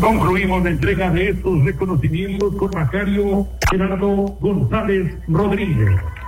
concluimos la entrega de estos reconocimientos con Macario Gerardo González Rodríguez.